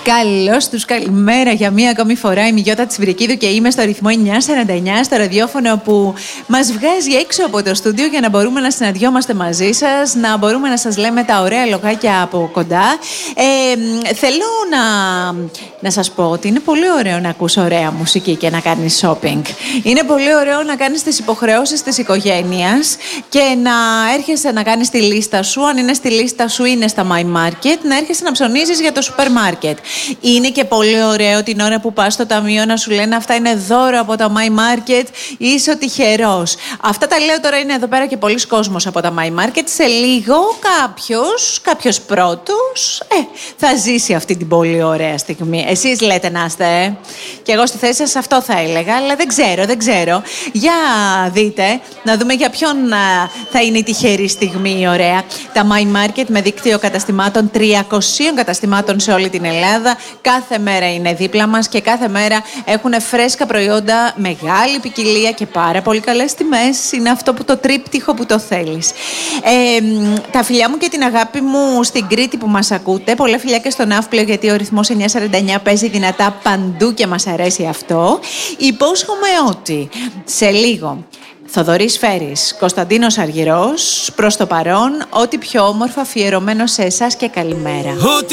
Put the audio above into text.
Καλώς τους καλημέρα για μία ακόμη φορά. Είμαι η Γιώτα Τσιβρικίδου και είμαι στο ρυθμό 949, στο ραδιόφωνο που μας βγάζει έξω από το στούντιο για να μπορούμε να συναντιόμαστε μαζί σας, να μπορούμε να σας λέμε τα ωραία λογάκια από κοντά. Θέλω να σας πω ότι είναι πολύ ωραίο να ακούς ωραία μουσική και να κάνεις shopping. Είναι πολύ ωραίο να κάνεις τις υποχρεώσεις της οικογένειας και να έρχεσαι να κάνεις τη λίστα σου. Αν είναι στη λίστα σου, είναι στα My Market, να έρχεσαι να ψωνίζεις για το σούπερ μάρκετ. Είναι και πολύ ωραίο την ώρα που πας στο ταμείο να σου λένε αυτά είναι δώρο από το My Market, είσαι ο τυχερός. Αυτά τα λέω τώρα, είναι εδώ πέρα και πολλοί κόσμος από τα My Market. Σε λίγο κάποιος πρώτος θα ζήσει αυτή την πολύ ωραία στιγμή. Εσείς λέτε να είστε, και εγώ στη θέση σας αυτό θα έλεγα, αλλά δεν ξέρω. Για δείτε, να δούμε για ποιον θα είναι η τυχερή στιγμή η ωραία. Τα My Market με δίκτυο καταστημάτων, 300 καταστημάτων σε όλη την Ελλάδα. Κάθε μέρα είναι δίπλα μας και κάθε μέρα έχουν φρέσκα προϊόντα, μεγάλη ποικιλία και πάρα πολύ καλές τιμές. Είναι αυτό που το τρίπτυχο που το θέλεις. Τα φιλιά μου και την αγάπη μου στην Κρήτη που μας ακούτε. Πολλά φιλιά και στον Ναύπλιο, γιατί ο ρυθμός 949 παίζει δυνατά παντού και μας αρέσει αυτό. Υπόσχομαι ότι σε λίγο Θοδωρής Φέρης, Κωνσταντίνος Αργυρός, προς το παρόν, ό,τι πιο όμορφο αφιερωμένο σε εσάς και καλημέρα.